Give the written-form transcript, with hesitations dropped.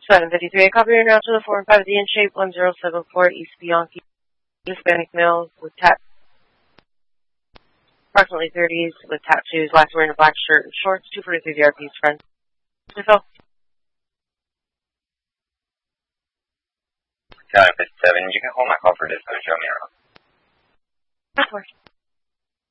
753, copy your now to the 4 and 5 of the in shape, 1074 East Bianchi, Hispanic male with approximately 30s with tattoos, last wearing a black shirt and shorts, 243 VRP's friend. Phil? 757, you can hold my call for this, show me around. Of course.